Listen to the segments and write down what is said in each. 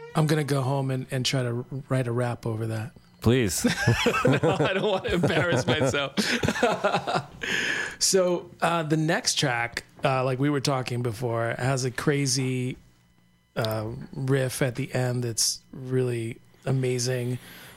I'm going to go home and try to write a rap over that. Please. No, I don't want to embarrass myself. So the next track, like we were talking before, has a crazy riff at the end that's really amazing.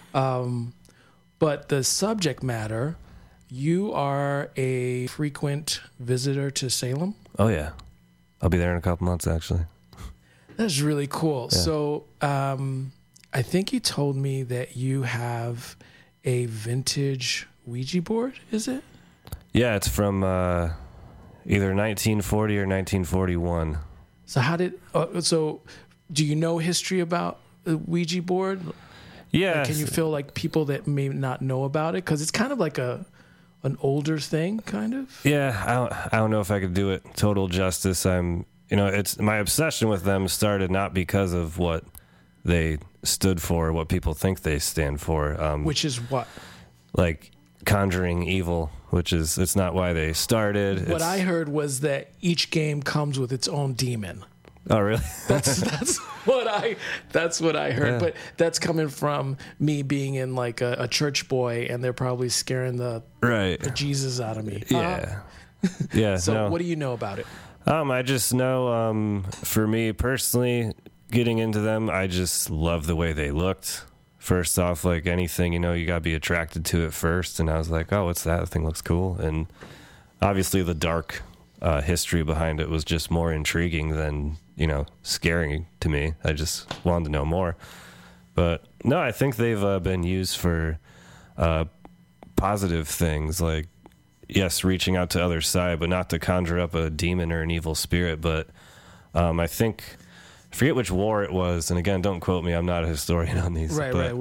But the subject matter, you are a frequent visitor to Salem? Oh, yeah. I'll be there in a couple months, actually. That's really cool. Yeah. So I think you told me that you have a vintage Ouija board, is it? Yeah, it's from either 1940 or 1941. So so do you know history about the Ouija board? Yeah. Like, can you feel like people that may not know about it? Because it's kind of like an older thing, kind of. Yeah, I don't know if I could do it total justice. It's my obsession with them started not because of what they stood for, what people think they stand for. Which is what? Like conjuring evil, it's not why they started. What I heard was that each game comes with its own demon. Oh, really? That's what I heard. Yeah. But that's coming from me being in like a church boy, and they're probably scaring the Jesus out of me. Yeah. Yeah. So what do you know about it? I just know, for me personally, getting into them, I just love the way they looked. First off, like anything, you got to be attracted to it first. And I was like, oh, what's that? The thing looks cool. And obviously the dark history behind it was just more intriguing than, scaring to me. I just wanted to know more. But no, I think they've been used for positive things, like, yes, reaching out to other side, but not to conjure up a demon or an evil spirit. But I forget which war it was, and again, don't quote me. I'm not a historian on these. Right.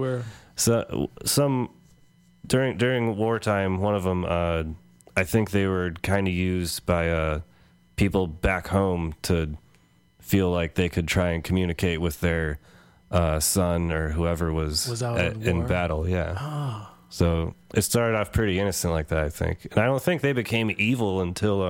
During wartime, one of them, I think they were kind of used by people back home to feel like they could try and communicate with their son or whoever was out in battle. Yeah. Oh. So it started off pretty innocent like that, I think. And I don't think they became evil until,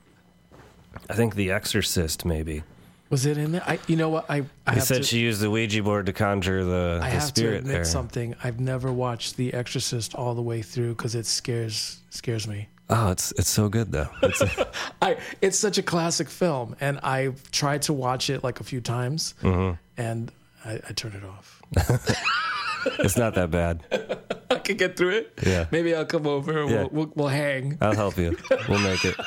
I think The Exorcist, maybe. Was it in there? You know what? I said she used the Ouija board to conjure the spirit there. I have to admit something. I've never watched The Exorcist all the way through because it scares me. Oh, it's so good, though. It's such a classic film, and I've tried to watch it like a few times, and I turn it off. It's not that bad. I can get through it. Yeah. Maybe I'll come over and Yeah. we'll hang. I'll help you. We'll make it.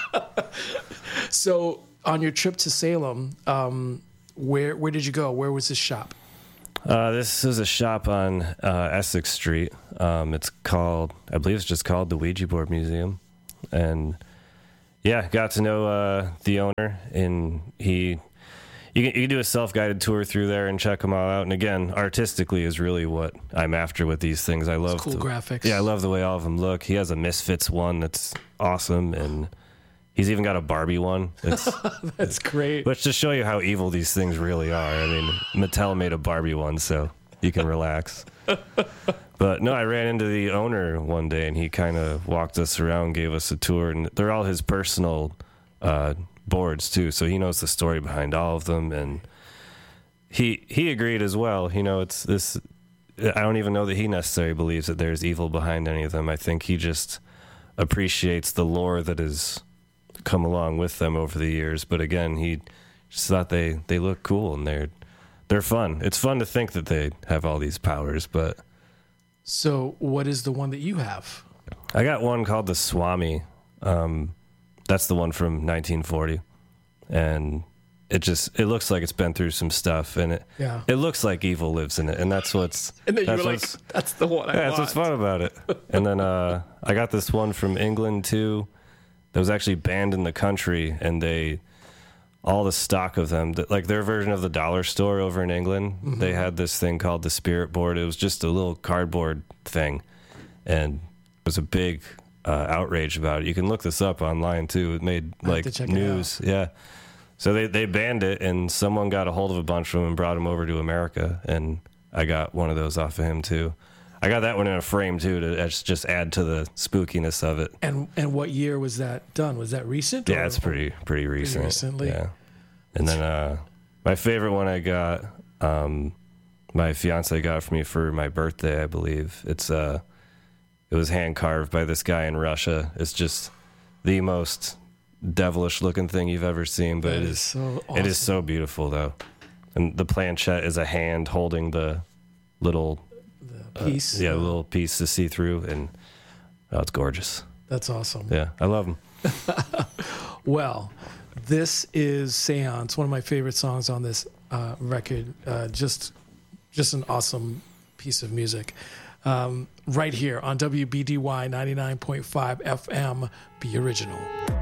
So on your trip to Salem, where did you go? Where was this shop? This is a shop on Essex Street. It's called, I believe it's just called the Ouija Board Museum. And yeah, got to know the owner, and you can do a self-guided tour through there and check them all out. And again, artistically is really what I'm after with these things. I love cool graphics. Yeah, I love the way all of them look. He has a Misfits one that's awesome, and he's even got a Barbie one. That's great. Let's just show you how evil these things really are. I mean, Mattel made a Barbie one, so you can relax. But no, I ran into the owner one day, and he kind of walked us around, gave us a tour, and they're all his personal boards too, so he knows the story behind all of them, and he agreed as well. It's this. I don't even know that he necessarily believes that there's evil behind any of them. I think he just appreciates the lore that has come along with them over the years. But again, he just thought they look cool, and they're fun. It's fun to think that they have all these powers. But so, what is the one that you have? I got one called the Swami. That's the one from 1940, and it looks like it's been through some stuff, and it looks like evil lives in it, and that's what's. And then you were like, "That's the one I want." That's what's fun about it. And then I got this one from England too, that was actually banned in the country, and all the stock of them, like their version of the dollar store over in England, they had this thing called the Spirit Board. It was just a little cardboard thing, and it was a big outrage about it. You can look this up online too. It made like news. Yeah. So they banned it, and someone got a hold of a bunch of them and brought them over to America, and I got one of those off of him too. I got that one in a frame too to just add to the spookiness of it. And what year was that done? Was that recent? Yeah, it's pretty recent. Pretty recently. Yeah. And then my favorite one I got, my fiance got for me for my birthday, I believe. It was hand carved by this guy in Russia. It's just the most devilish looking thing you've ever seen, but That is so awesome. it is so beautiful though. And the planchette is a hand holding the little piece. the little piece to see through, and it's gorgeous. That's awesome. Yeah, I love them. Well, this is Seance, one of my favorite songs on this record. Just an awesome piece of music. Right here on WBDY 99.5 FM, Be Original.